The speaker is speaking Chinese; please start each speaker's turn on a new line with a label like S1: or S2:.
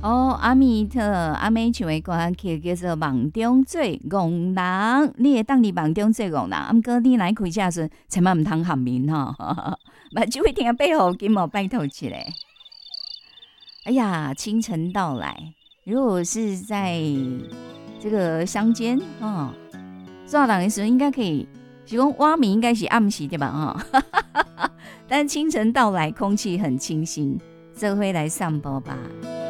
S1: 哦，阿弥陀阿妹唱的歌曲叫做《梦中做戆人》，你会当你梦中做戆人，啊，毋过你来开车时千万毋通含面吼，目睭会听背后金毛拜托起来。哎呀，清晨到来，如果是在这个乡间哦，早人的时候应该可以，是讲晚暝应该是暗时对吧？但清晨到来，空气很清新，这回来散步吧。